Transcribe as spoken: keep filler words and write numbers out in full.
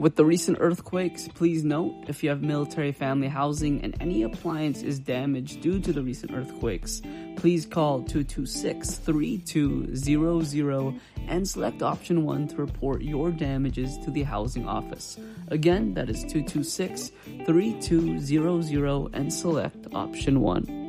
With the recent earthquakes, please note if you have military family housing and any appliance is damaged due to the recent earthquakes, please call two two six, three two zero zero and select option one to report your damages to the housing office. Again, that is two two six, three two zero zero and select option one.